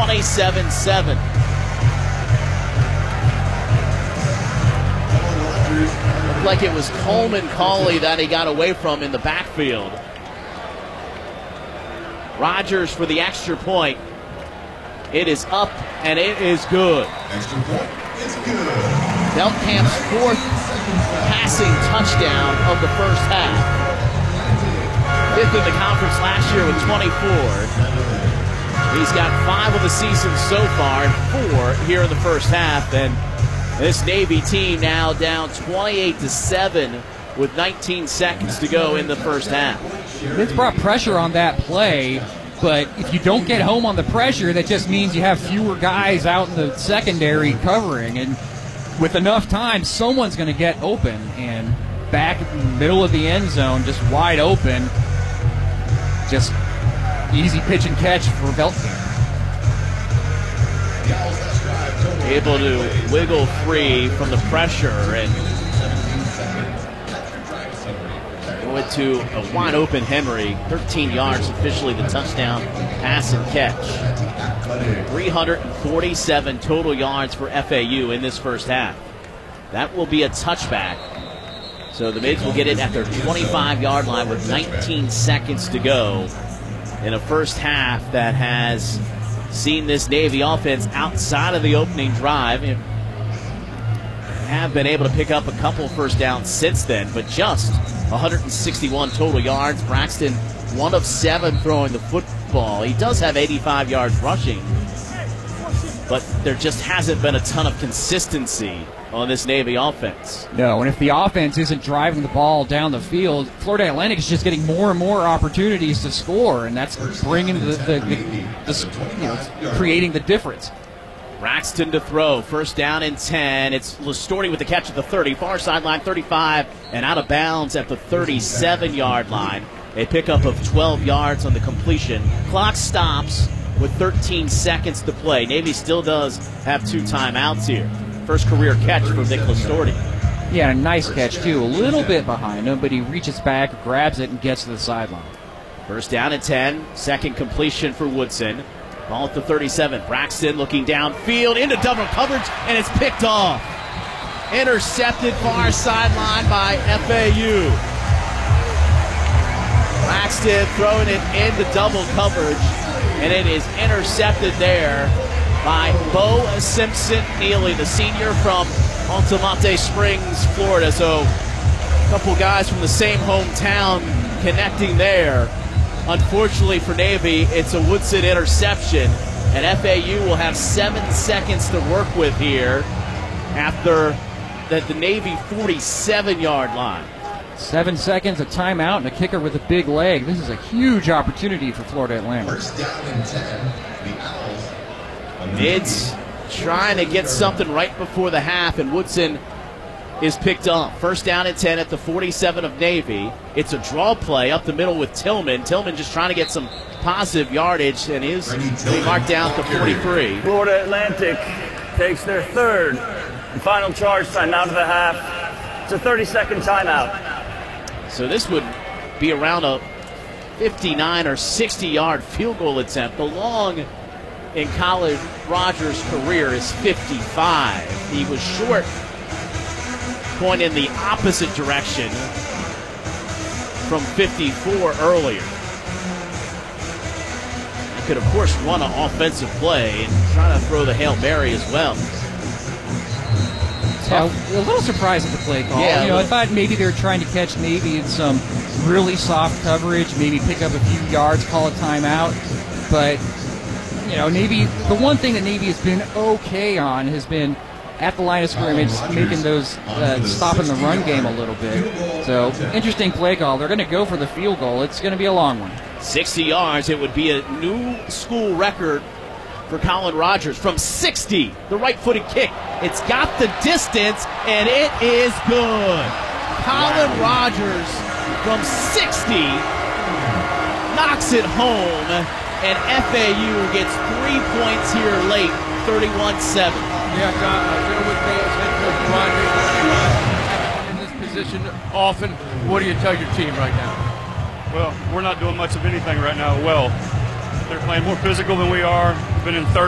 27-7. Looked like it was Coleman Cauley that he got away from in the backfield. Rogers for the extra point. It is up, and it is good. Extra point, it's good. Delcamp's fourth passing touchdown of the first half. Fifth in the conference last year with 24. He's got 5 of the season so far and 4 here in the first half. And this Navy team now down 28-7 with 19 seconds to go in the first half. It's brought pressure on that play, but if you don't get home on the pressure, that just means you have fewer guys out in the secondary covering. And with enough time, someone's going to get open. And back in the middle of the end zone, just wide open, just easy pitch and catch for Veltkamp. Able to wiggle free from the pressure and went to a wide open Henry. 13 yards, officially the touchdown pass and catch. 347 total yards for FAU in this first half. That will be a touchback. So the Mids will get it at their 25-yard line with 19 seconds to go in a first half that has seen this Navy offense outside of the opening drive. Have been able to pick up a couple first downs since then, but just 161 total yards. Braxton, 1 of 7 throwing the football. He does have 85 yards rushing, but there just hasn't been a ton of consistency on this Navy offense. No, and if the offense isn't driving the ball down the field, Florida Atlantic is just getting more and more opportunities to score, and that's bringing creating the difference. Braxton to throw, first down and 10. It's Listorti with the catch at the 30, far sideline 35, and out of bounds at the 37-yard line. A pickup of 12 yards on the completion. Clock stops with 13 seconds to play. Navy still does have 2 timeouts here. First career catch for Vic Listorti. Yeah, a nice catch, too. A little bit behind him, but he reaches back, grabs it, and gets to the sideline. First down and 10. Second completion for Woodson. Ball at the 37. Braxton looking downfield into double coverage, and it's picked off. Intercepted far sideline by FAU. Braxton throwing it into double coverage, and it is intercepted there by Bo Simpson-Neely, the senior from Altamonte Springs, Florida. So a couple guys from the same hometown connecting there. Unfortunately for Navy, it's a Woodson interception, and FAU will have 7 seconds to work with here after the Navy 47-yard line. 7 seconds, a timeout, and a kicker with a big leg. This is a huge opportunity for Florida Atlantic. First down and 10. The Owls. Mids trying to get something right before the half, and Woodson is picked up. First down and 10 at the 47 of Navy. It's a draw play up the middle with Tillman. Tillman just trying to get some positive yardage, and is marked down to 43. Florida Atlantic takes their third and final charge time out of the half. It's a 30-second timeout. So this would be around a 59 or 60-yard field goal attempt. The long in Collin Rogers' career is 55. He was short going in the opposite direction from 54 earlier. I could, of course, run an offensive play and try to throw the Hail Mary as well. A little surprised at the play call. Yeah, I thought maybe they were trying to catch Navy in some really soft coverage, maybe pick up a few yards, call a timeout. But, Navy, the one thing that Navy has been okay on has been at the line of scrimmage, making those, stopping the run game a little bit. So, interesting play call. They're going to go for the field goal. It's going to be a long one. 60 yards. It would be a new school record for Collin Rogers from 60. The right-footed kick. It's got the distance, and it is good. Collin Rogers from 60 knocks it home, and FAU gets 3 points here late, 31-7. Yeah, John, I've been with me as head coach Rogers in this position often. What do you tell your team right now? Well, we're not doing much of anything right now well. They're playing more physical than we are. We've been in third